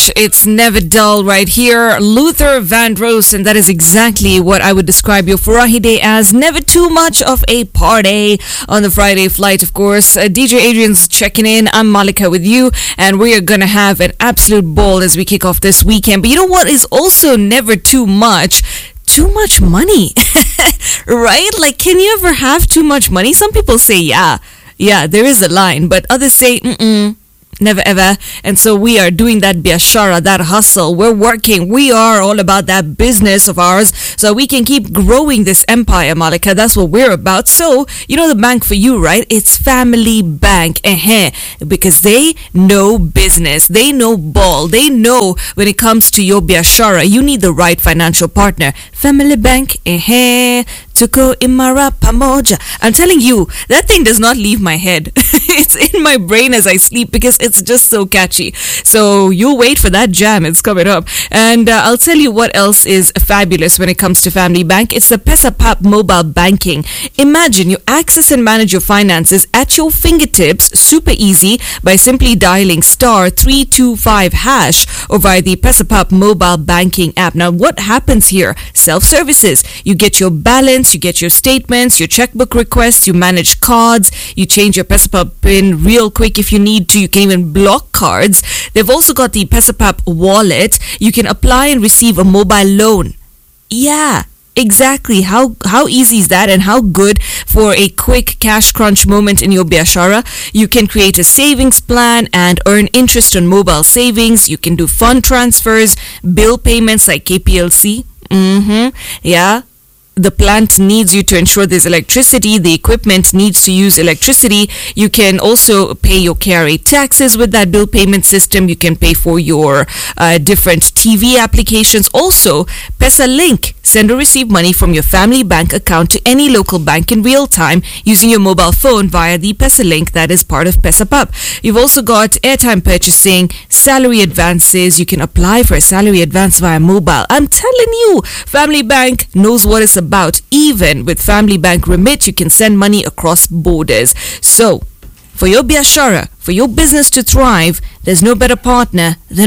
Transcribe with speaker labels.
Speaker 1: right. It's never dull right here. Luther Vandross, and that is exactly what I would describe your Farahi day as. Never too much of a party on the Friday flight, of course. DJ Adrian's checking in. I'm Malika with you, and we are going to have an absolute ball as we kick off this weekend. But you know what is also never too much? Too much money, right? Like, can you ever have too much money? Some people say, yeah, there is a line, but others say, never ever. And so we are doing that biashara, that hustle. We're working. We are all about that business of ours so we can keep growing this empire, Malika. That's what we're about. So, you know the bank for you, right? It's Family Bank. Because they know business. They know ball. They know when it comes to your biashara, you need the right financial partner. Family Bank. Tuko Imara Pamoja. I'm telling you, that thing does not leave my head. It's in my brain as I sleep because it's just so catchy. So you'll wait for that jam. It's coming up. And I'll tell you what else is fabulous when it comes to Family Bank. It's the Pesapap mobile banking. Imagine you access and manage your finances at your fingertips, super easy, by simply dialing *325# or via the Pesapap mobile banking app. Now, what happens here? Self-services. You get your balance, you get your statements, your checkbook requests, you manage cards, you change your Pesapap PIN real quick if you need to. You can even block cards. They've also got the Pesapap wallet. You can apply and receive a mobile loan. Yeah, exactly. How easy is that, and how good for a quick cash crunch moment in your biashara? You can create a savings plan and earn interest on mobile savings. You can do fund transfers, bill payments like KPLC. Yeah. The plant needs you to ensure there's electricity. The equipment needs to use electricity. You can also pay your KRA taxes with that bill payment system. You can pay for your different TV applications. Also, PesaLink. Send or receive money from your family bank account to any local bank in real time using your mobile phone via the PesaLink that is part of Pesapap. You've also got airtime purchasing, salary advances. You can apply for a salary advance via mobile. I'm telling you, Family Bank knows what it's about. Even with Family Bank Remit, you can send money across borders. So, for your biashara, for your business to thrive, there's no better partner than